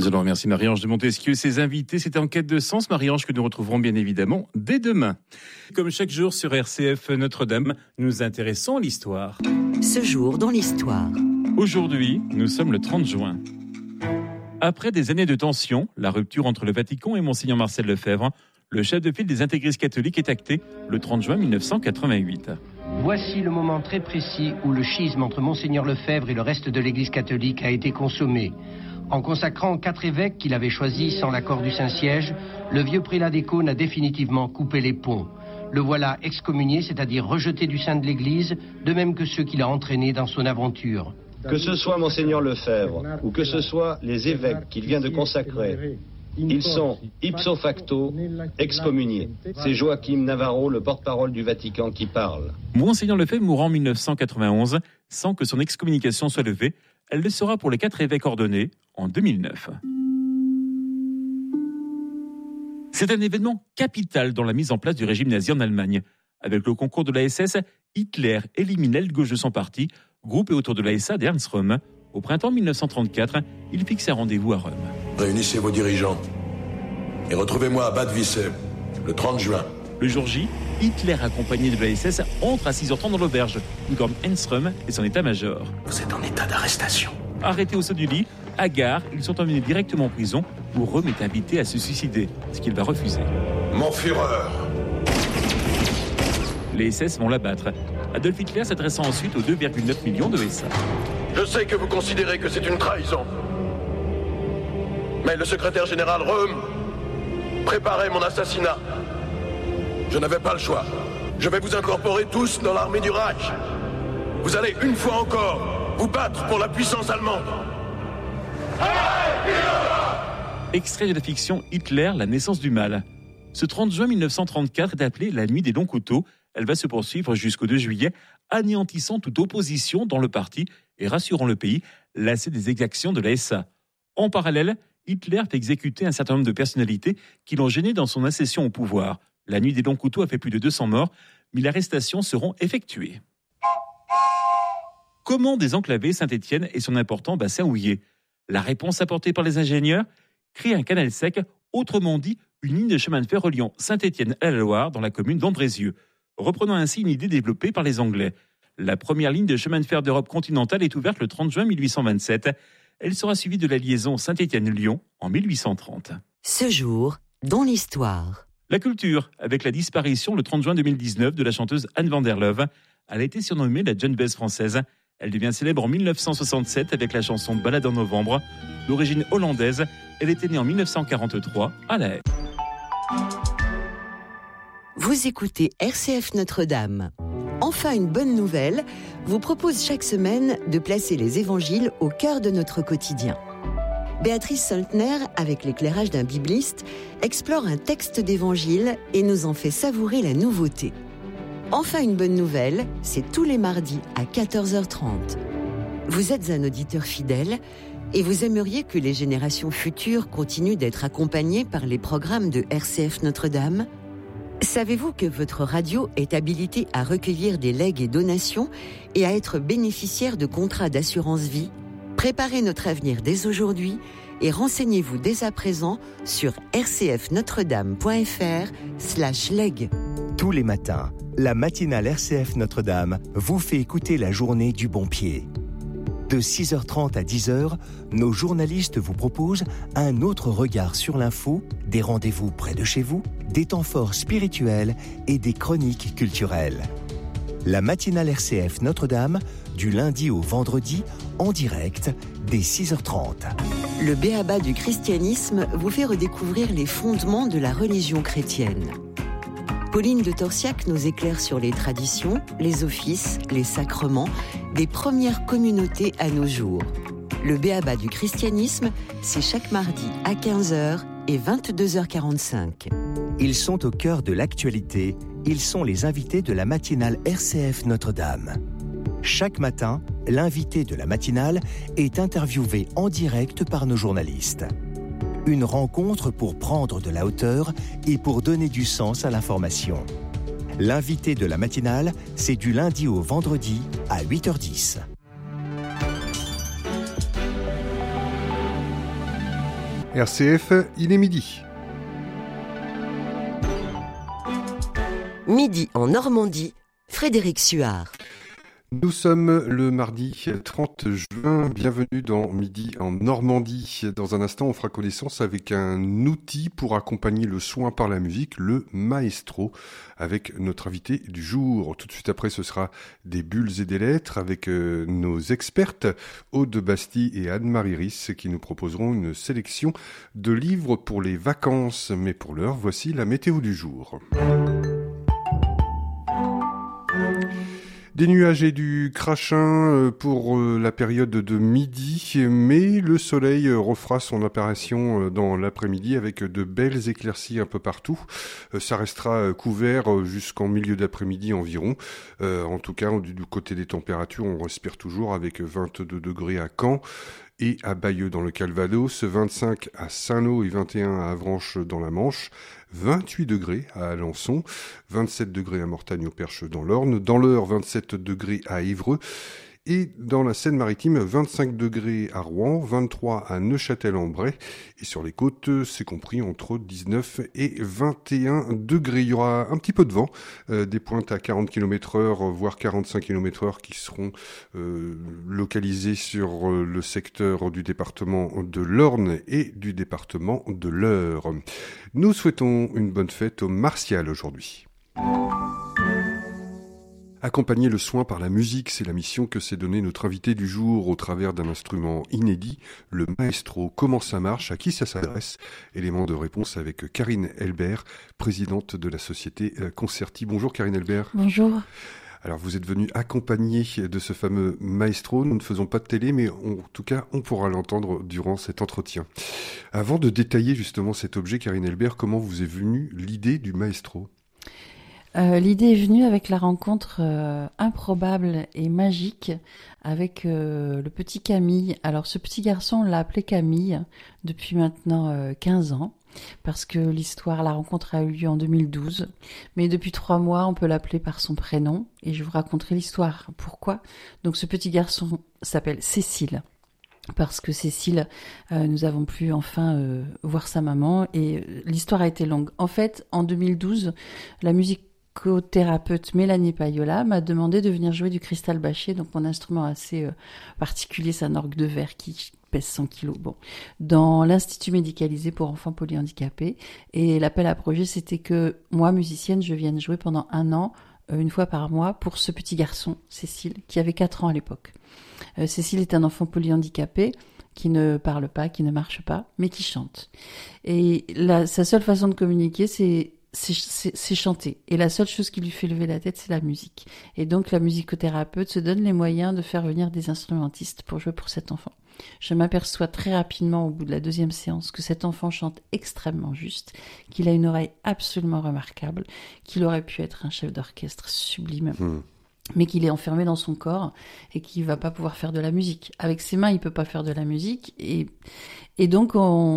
Nous allons remercier Marie-Ange de Montesquieu et ses invités. C'était En quête de sens, Marie-Ange, que nous retrouverons bien évidemment dès demain. Comme chaque jour sur RCF Notre-Dame, nous nous intéressons à l'histoire. Ce jour dans l'histoire. Aujourd'hui, nous sommes le 30 juin. Après des années de tension, la rupture entre le Vatican et Monseigneur Marcel Lefebvre, le chef de file des intégristes catholiques est acté le 30 juin 1988. Voici le moment très précis où le schisme entre Monseigneur Lefebvre et le reste de l'Église catholique a été consommé. En consacrant 4 évêques qu'il avait choisis sans l'accord du Saint-Siège, le vieux prélat des Caunes a définitivement coupé les ponts. Le voilà excommunié, c'est-à-dire rejeté du sein de l'Église, de même que ceux qu'il a entraînés dans son aventure. Que ce soit Monseigneur Lefebvre ou que ce soit les évêques qu'il vient de consacrer, ils sont ipso facto excommuniés. C'est Joachim Navarro, le porte-parole du Vatican, qui parle. Monseigneur Lefebvre mourra en 1991 sans que son excommunication soit levée. Elle le sera pour les 4 évêques ordonnés en 2009. C'est un événement capital dans la mise en place du régime nazi en Allemagne. Avec le concours de la SS, Hitler élimine l'aile gauche de son parti, groupé autour de la SA d'Ernst Röhm. Au printemps 1934, il fixe un rendez-vous à Rome. Réunissez vos dirigeants et retrouvez-moi à Bad Vissem, le 30 juin. Le jour J, Hitler, accompagné de la SS, entre à 6h30 dans l'auberge, où dorment Ernst Röhm et son état-major. Vous êtes en état d'arrestation. Arrêtés au saut du lit, à gare, ils sont emmenés directement en prison, où Röhm est invité à se suicider, ce qu'il va refuser. Mon Führer. Les SS vont l'abattre. Adolf Hitler s'adressant ensuite aux 2,9 millions de SA. Je sais que vous considérez que c'est une trahison. Mais le secrétaire général Röhm préparait mon assassinat. Je n'avais pas le choix. Je vais vous incorporer tous dans l'armée du Reich. Vous allez une fois encore vous battre pour la puissance allemande. Extrait de la fiction Hitler, la naissance du mal. Ce 30 juin 1934 est appelé la nuit des longs couteaux. Elle va se poursuivre jusqu'au 2 juillet, anéantissant toute opposition dans le parti et rassurant le pays, lassé des exactions de la SA. En parallèle, Hitler fait exécuter un certain nombre de personnalités qui l'ont gêné dans son accession au pouvoir. La nuit des longs couteaux a fait plus de 200 morts, mais les arrestations seront effectuées. Comment désenclaver Saint-Étienne et son important bassin houiller ? La réponse apportée par les ingénieurs ? Créer un canal sec, autrement dit, une ligne de chemin de fer reliant Saint-Étienne à la Loire dans la commune d'Andrézieux. Reprenant ainsi une idée développée par les Anglais. La première ligne de chemin de fer d'Europe continentale est ouverte le 30 juin 1827. Elle sera suivie de la liaison Saint-Étienne-Lyon en 1830. Ce jour dans l'histoire. La culture, avec la disparition le 30 juin 2019 de la chanteuse Anne van der Leuve. Elle a été surnommée la John Bess française. Elle devient célèbre en 1967 avec la chanson Balade en novembre. D'origine hollandaise, elle était née en 1943 à La Haye. Vous écoutez RCF Notre-Dame. Enfin, une bonne nouvelle vous propose chaque semaine de placer les évangiles au cœur de notre quotidien. Béatrice Soltner, avec l'éclairage d'un bibliste, explore un texte d'évangile et nous en fait savourer la nouveauté. Enfin, une bonne nouvelle, c'est tous les mardis à 14h30. Vous êtes un auditeur fidèle et vous aimeriez que les générations futures continuent d'être accompagnées par les programmes de RCF Notre-Dame ? Savez-vous que votre radio est habilitée à recueillir des legs et donations et à être bénéficiaire de contrats d'assurance vie ? Préparez notre avenir dès aujourd'hui et renseignez-vous dès à présent sur rcfnotredame.fr/leg. Tous les matins, la matinale RCF Notre-Dame vous fait écouter la journée du bon pied. De 6h30 à 10h, nos journalistes vous proposent un autre regard sur l'info, des rendez-vous près de chez vous, des temps forts spirituels et des chroniques culturelles. La matinale RCF Notre-Dame, du lundi au vendredi, en direct, dès 6h30. Le b.a.-ba du christianisme vous fait redécouvrir les fondements de la religion chrétienne. Pauline de Torsiac nous éclaire sur les traditions, les offices, les sacrements des premières communautés à nos jours. Le b.a.-ba du christianisme, c'est chaque mardi à 15h et 22h45. Ils sont au cœur de l'actualité. Ils sont les invités de la matinale RCF Notre-Dame. Chaque matin, l'invité de la matinale est interviewé en direct par nos journalistes. Une rencontre pour prendre de la hauteur et pour donner du sens à l'information. L'invité de la matinale, c'est du lundi au vendredi à 8h10. RCF, il est midi. Midi en Normandie, Frédéric Suard. Nous sommes le mardi 30 juin, bienvenue dans Midi en Normandie. Dans un instant, on fera connaissance avec un outil pour accompagner le soin par la musique, le maestro, avec notre invité du jour. Tout de suite après, ce sera des bulles et des lettres avec nos expertes, Aude Bastille et Anne-Marie Risse, qui nous proposeront une sélection de livres pour les vacances. Mais pour l'heure, voici la météo du jour. Des nuages et du crachin pour la période de midi, mais le soleil refera son apparition dans l'après-midi avec de belles éclaircies un peu partout. Ça restera couvert jusqu'en milieu d'après-midi environ. En tout cas, du côté des températures, on respire toujours avec 22 degrés à Caen et à Bayeux dans le Calvados, 25 à Saint-Lô et 21 à Avranches dans la Manche, 28 degrés à Alençon, 27 degrés à Mortagne-au-Perche dans l'Orne, dans l'Eure 27 degrés à Évreux, et dans la Seine-Maritime 25 degrés à Rouen, 23 à Neuchâtel-en-Bray, et sur les côtes c'est compris entre 19 et 21 degrés. Il y aura un petit peu de vent, des pointes à 40 km/h, voire 45 km/h qui seront localisées sur le secteur du département de l'Orne et du département de l'Eure. Nous souhaitons une bonne fête aux Martial aujourd'hui. Accompagner le soin par la musique, c'est la mission que s'est donnée notre invité du jour au travers d'un instrument inédit, le maestro. Comment ça marche, à qui ça s'adresse? Élément de réponse avec Karine Elbert, présidente de la société Concerti. Bonjour Karine Elbert. Bonjour. Alors vous êtes venue accompagnée de ce fameux maestro. Nous ne faisons pas de télé, mais en tout cas, on pourra l'entendre durant cet entretien. Avant de détailler justement cet objet, Karine Elbert, comment vous est venue l'idée du maestro? L'idée est venue avec la rencontre improbable et magique avec le petit Camille. Alors ce petit garçon, on l'a appelé Camille depuis maintenant 15 ans parce que la rencontre a eu lieu en 2012. Mais depuis 3 mois, on peut l'appeler par son prénom et je vous raconterai l'histoire. Pourquoi? Donc ce petit garçon s'appelle Cécile. Parce que Cécile, nous avons pu enfin voir sa maman et l'histoire a été longue. En fait, en 2012, la musicothérapeute Mélanie Payola m'a demandé de venir jouer du cristal bâché, donc mon instrument assez particulier, c'est un orgue de verre qui pèse 100 kilos, dans l'Institut médicalisé pour enfants polyhandicapés. Et l'appel à projet, c'était que moi, musicienne, je vienne jouer pendant 1 an, une fois par mois, pour ce petit garçon, Cécile, qui avait 4 ans à l'époque. Cécile est un enfant polyhandicapé qui ne parle pas, qui ne marche pas, mais qui chante. Et sa seule façon de communiquer, c'est chanter. Et la seule chose qui lui fait lever la tête, c'est la musique. Et donc, la musicothérapeute se donne les moyens de faire venir des instrumentistes pour jouer pour cet enfant. Je m'aperçois très rapidement, au bout de la 2e séance, que cet enfant chante extrêmement juste, qu'il a une oreille absolument remarquable, qu'il aurait pu être un chef d'orchestre sublime. Mais qu'il est enfermé dans son corps et qu'il va pas pouvoir faire de la musique. Avec ses mains, il peut pas faire de la musique. Et donc,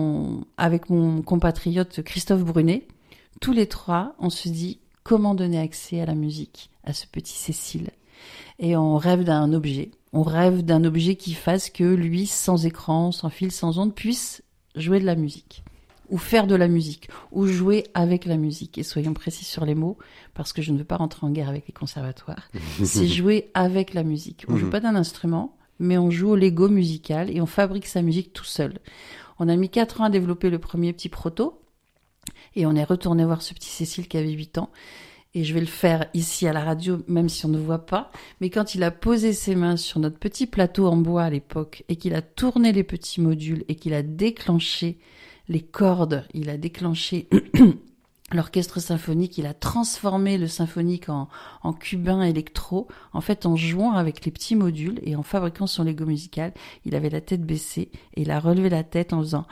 avec mon compatriote Christophe Brunet, tous les 3, on se dit comment donner accès à la musique à ce petit Cécile. Et on rêve d'un objet. On rêve d'un objet qui fasse que lui, sans écran, sans fil, sans onde, puisse jouer de la musique. Ou faire de la musique. Ou jouer avec la musique. Et soyons précis sur les mots, parce que je ne veux pas rentrer en guerre avec les conservatoires. C'est jouer avec la musique. On joue pas d'un instrument, mais on joue au Lego musical et on fabrique sa musique tout seul. On a mis 4 ans à développer le premier petit proto. Et on est retourné voir ce petit Cécile qui avait 8 ans. Et je vais le faire ici à la radio, même si on ne voit pas. Mais quand il a posé ses mains sur notre petit plateau en bois à l'époque, et qu'il a tourné les petits modules, et qu'il a déclenché les cordes, il a déclenché l'orchestre symphonique, il a transformé le symphonique en cubain électro. En fait, en jouant avec les petits modules et en fabriquant son Lego musical, il avait la tête baissée, et il a relevé la tête en faisant...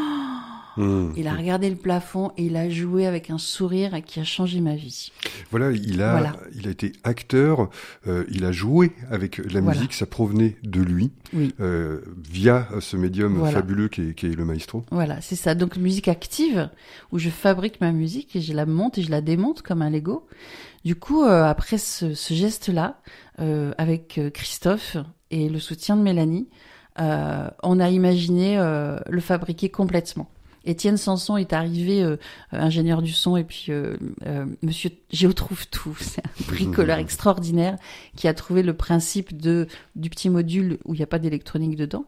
Il a regardé le plafond et il a joué avec un sourire qui a changé ma vie. Voilà, il a été acteur, il a joué avec la musique, ça provenait de lui, via ce médium fabuleux qui est le maestro. Voilà, c'est ça. Donc musique active, où je fabrique ma musique et je la monte et je la démonte comme un Lego. Du coup, après ce geste-là, avec Christophe et le soutien de Mélanie, on a imaginé le fabriquer complètement. Étienne Sanson est arrivé, ingénieur du son, et puis monsieur Géotrouve-Tout, c'est un bricoleur extraordinaire qui a trouvé le principe du petit module où il n'y a pas d'électronique dedans,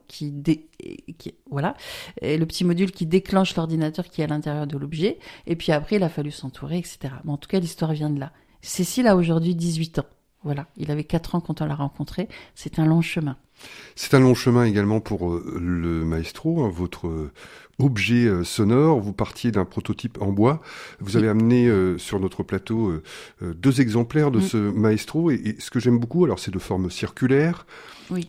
voilà, et le petit module qui déclenche l'ordinateur qui est à l'intérieur de l'objet. Et puis après, il a fallu s'entourer, etc. Mais en tout cas, l'histoire vient de là. Cécile a aujourd'hui 18 ans. Voilà, il avait 4 ans quand on l'a rencontré. C'est un long chemin. C'est un long chemin également pour le maestro, hein, votre objet sonore. Vous partiez d'un prototype en bois. Vous avez amené sur notre plateau 2 exemplaires de ce maestro. Et ce que j'aime beaucoup, alors c'est de forme circulaire. Oui.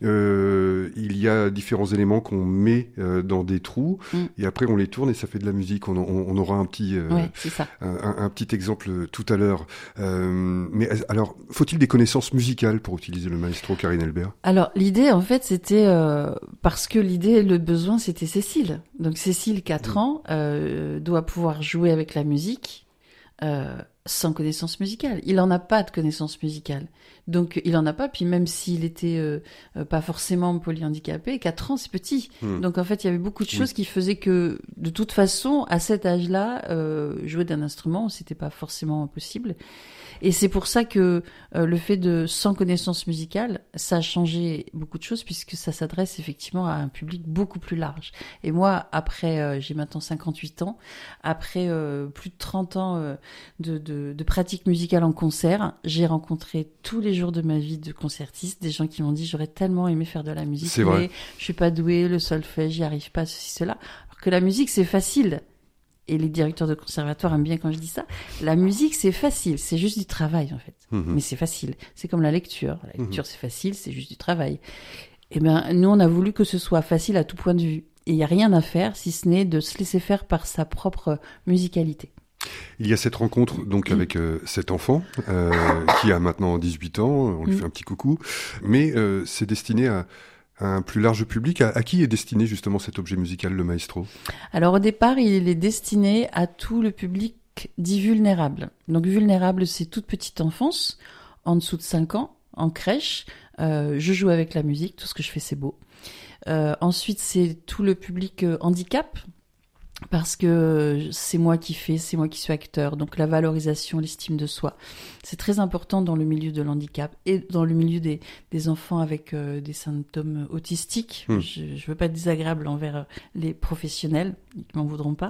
Il y a différents éléments qu'on met dans des trous et après on les tourne et ça fait de la musique. On aura un petit c'est ça. un petit exemple tout à l'heure. Mais alors, faut-il des connaissances musicales pour utiliser le maestro, Karine Elbert? Alors l'idée en fait c'était parce que le besoin c'était Cécile. Donc Cécile 4 ans doit pouvoir jouer avec la musique. Sans connaissance musicale. Il en a pas de connaissance musicale. Donc, il en a pas. Puis même s'il était pas forcément polyhandicapé, 4 ans, c'est petit. Donc, en fait, il y avait beaucoup de choses qui faisaient que, de toute façon, à cet âge-là, jouer d'un instrument, c'était pas forcément possible. Et c'est pour ça que le fait de sans connaissance musicale, ça a changé beaucoup de choses puisque ça s'adresse effectivement à un public beaucoup plus large. Et moi, après, j'ai maintenant 58 ans, après plus de 30 ans de pratique musicale en concert, j'ai rencontré tous les jours de ma vie de concertiste des gens qui m'ont dit j'aurais tellement aimé faire de la musique, mais je suis pas douée, le solfège, j'y arrive pas, ceci, cela. Alors que la musique, c'est facile. Et les directeurs de conservatoire aiment bien quand je dis ça. La musique, c'est facile. C'est juste du travail, en fait. Mais c'est facile. C'est comme la lecture. La lecture, c'est facile. C'est juste du travail. Eh ben, nous, on a voulu que ce soit facile à tout point de vue. Et il n'y a rien à faire, si ce n'est de se laisser faire par sa propre musicalité. Il y a cette rencontre donc avec cet enfant qui a maintenant 18 ans. On lui fait un petit coucou. Mais c'est destiné à un plus large public. À qui est destiné justement cet objet musical, le maestro? Alors au départ, il est destiné à tout le public dit vulnérable. Donc vulnérable, c'est toute petite enfance, en dessous de 5 ans, en crèche. Je joue avec la musique, tout ce que je fais c'est beau. Ensuite, c'est tout le public handicap, parce que c'est moi qui fais, c'est moi qui suis acteur. Donc la valorisation, l'estime de soi, c'est très important dans le milieu de l'handicap et dans le milieu des enfants avec des symptômes autistiques. Je veux pas être désagréable envers les professionnels, ils m'en voudront pas.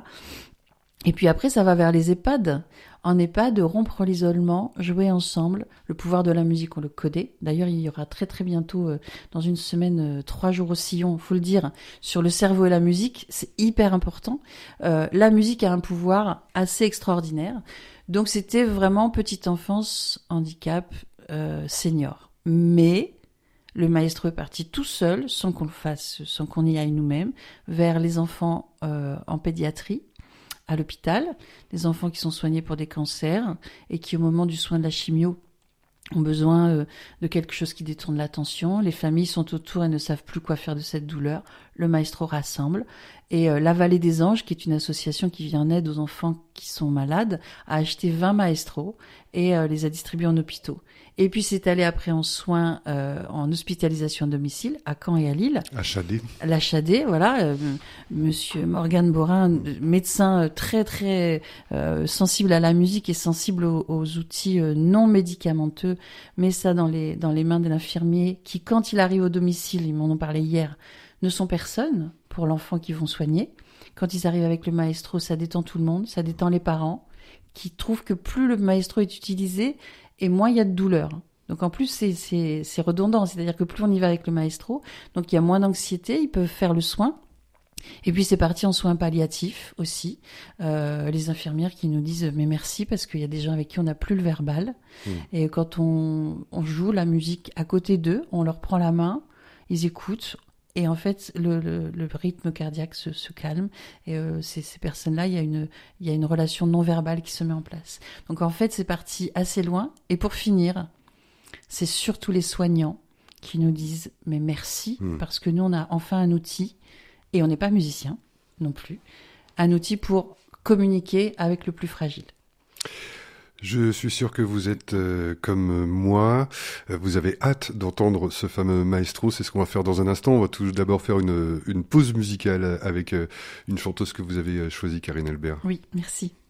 Et puis après, ça va vers les EHPAD. En EHPAD, rompre l'isolement, jouer ensemble. Le pouvoir de la musique, on le connaît. D'ailleurs, il y aura très très bientôt, dans une semaine, 3 jours au sillon, faut le dire, sur le cerveau et la musique. C'est hyper important. La musique a un pouvoir assez extraordinaire. Donc c'était vraiment petite enfance, handicap, senior. Mais le maestro est parti tout seul, sans qu'on le fasse, sans qu'on y aille nous-mêmes, vers les enfants en pédiatrie, à l'hôpital, des enfants qui sont soignés pour des cancers et qui, au moment du soin de la chimio, ont besoin de quelque chose qui détourne l'attention. Les familles sont autour et ne savent plus quoi faire de cette douleur. Le maestro rassemble. Et la Vallée des Anges, qui est une association qui vient en aide aux enfants qui sont malades, a acheté 20 maestros et les a distribués en hôpitaux. Et puis c'est allé après en soins, en hospitalisation à domicile, à Caen et à Lille. À Chadé. La Chadé, voilà. Monsieur Morgane Borin, médecin très très sensible à la musique et sensible aux outils non médicamenteux, met ça dans les mains de l'infirmier qui, quand il arrive au domicile, ils m'en ont parlé hier, ne sont personne pour l'enfant qu'ils vont soigner. Quand ils arrivent avec le maestro, ça détend tout le monde, ça détend les parents, qui trouvent que plus le maestro est utilisé, et moins il y a de douleur. Donc en plus, c'est redondant, c'est-à-dire que plus on y va avec le maestro, donc il y a moins d'anxiété, ils peuvent faire le soin. Et puis c'est parti en soins palliatifs aussi. Les infirmières qui nous disent mais merci parce qu'il y a des gens avec qui on n'a plus le verbal. Et quand on joue la musique à côté d'eux, on leur prend la main, ils écoutent. Et en fait, le rythme cardiaque se calme. Et ces personnes-là, il y a une relation non verbale qui se met en place. Donc en fait, c'est parti assez loin. Et pour finir, c'est surtout les soignants qui nous disent mais merci parce que nous on a enfin un outil et on n'est pas musicien non plus, un outil pour communiquer avec le plus fragile. Je suis sûr que vous êtes comme moi, vous avez hâte d'entendre ce fameux maestro, c'est ce qu'on va faire dans un instant. On va tout d'abord faire une pause musicale avec une chanteuse que vous avez choisie, Karine Albert. Oui, merci.